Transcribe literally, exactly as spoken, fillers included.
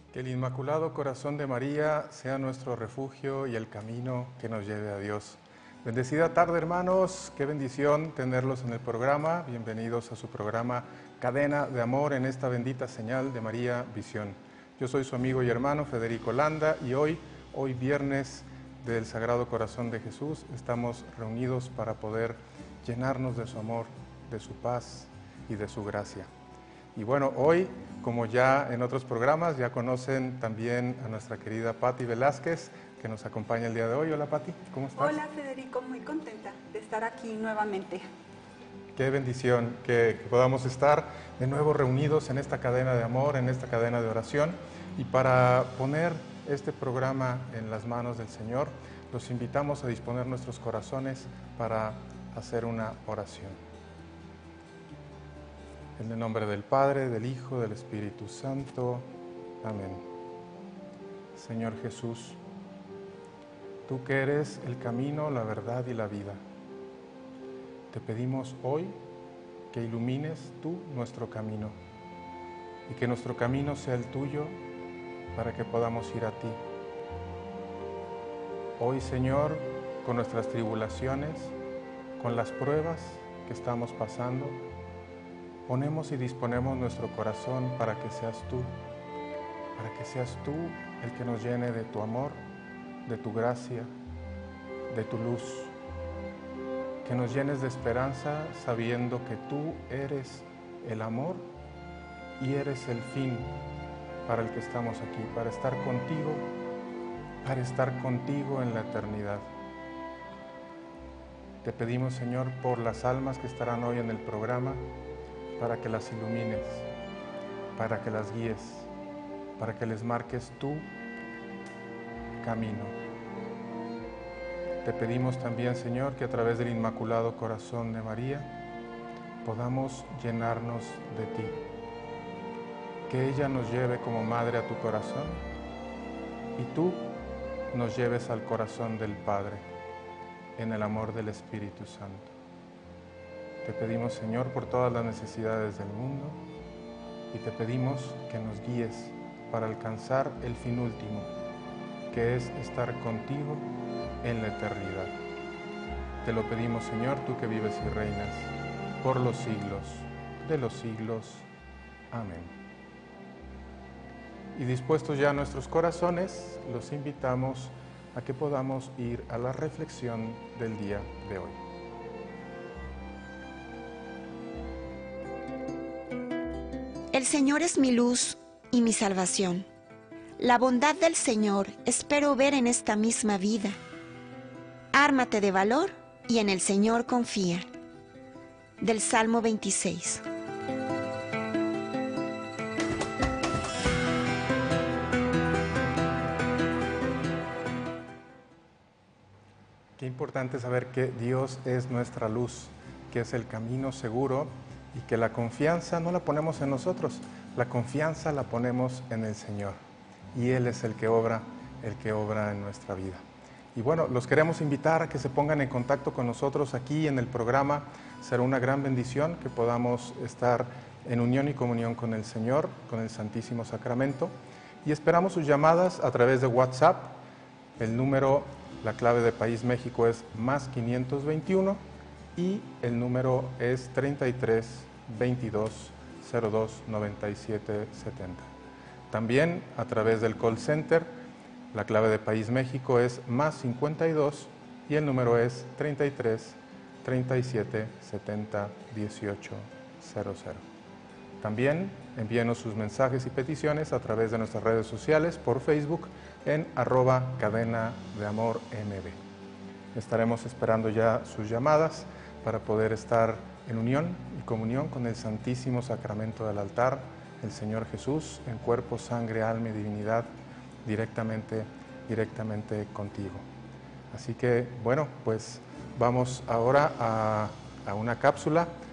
Que el Inmaculado Corazón de María sea nuestro refugio y el camino que nos lleve a Dios. Bendecida tarde, hermanos, qué bendición tenerlos en el programa. Bienvenidos a su programa Cadena de Amor en esta bendita señal de María Visión. Yo soy su amigo y hermano Federico Landa y hoy, hoy viernes del Sagrado Corazón de Jesús, estamos reunidos para poder llenarnos de su amor, de su paz y de su gracia. Y bueno, hoy, como ya en otros programas, ya conocen también a nuestra querida Pati Velázquez, que nos acompaña el día de hoy. Hola Pati, ¿cómo estás? Hola Federico, muy contenta de estar aquí nuevamente. Qué bendición que, que podamos estar de nuevo reunidos en esta cadena de amor, en esta cadena de oración. Y para poner este programa en las manos del Señor, los invitamos a disponer nuestros corazones para hacer una oración. En el nombre del Padre, del Hijo, del Espíritu Santo. Amén. Señor Jesús, tú que eres el camino, la verdad y la vida, te pedimos hoy que ilumines tú nuestro camino y que nuestro camino sea el tuyo para que podamos ir a ti. Hoy, Señor, con nuestras tribulaciones, con las pruebas que estamos pasando, ponemos y disponemos nuestro corazón para que seas tú, para que seas tú el que nos llene de tu amor, de tu gracia, de tu luz. Que nos llenes de esperanza sabiendo que tú eres el amor y eres el fin para el que estamos aquí, para estar contigo, para estar contigo en la eternidad. Te pedimos, Señor, por las almas que estarán hoy en el programa, para que las ilumines, para que las guíes, para que les marques tu camino. Te pedimos también, Señor, que a través del Inmaculado Corazón de María podamos llenarnos de ti, que ella nos lleve como madre a tu corazón y tú nos lleves al corazón del Padre en el amor del Espíritu Santo. Te pedimos, Señor, por todas las necesidades del mundo y te pedimos que nos guíes para alcanzar el fin último, que es estar contigo en la eternidad. Te lo pedimos, Señor, tú que vives y reinas por los siglos de los siglos. Amén. Y dispuestos ya nuestros corazones, los invitamos a que podamos ir a la reflexión del día de hoy. El Señor es mi luz y mi salvación. La bondad del Señor espero ver en esta misma vida. Ármate de valor y en el Señor confía. Del Salmo veintiséis. Qué importante saber que Dios es nuestra luz, que es el camino seguro y que la confianza no la ponemos en nosotros, la confianza la ponemos en el Señor y Él es el que obra, el que obra en nuestra vida. Y bueno, los queremos invitar a que se pongan en contacto con nosotros aquí en el programa. Será una gran bendición que podamos estar en unión y comunión con el Señor, con el Santísimo Sacramento. Y esperamos sus llamadas a través de WhatsApp. El número, la clave de País México es más quinientos veintiuno y el número es treinta y tres veintidós cero dos noventa y siete setenta. También a través del call center, la clave de País México es más cincuenta y dos y el número es treinta y tres treinta y siete setenta dieciocho cero cero. También envíenos sus mensajes y peticiones a través de nuestras redes sociales por Facebook en arroba cadena de amor mb. Estaremos esperando ya sus llamadas para poder estar en unión y comunión con el Santísimo Sacramento del altar, el Señor Jesús, en cuerpo, sangre, alma y divinidad, directamente, directamente contigo. Así que, bueno, pues vamos ahora a, a una cápsula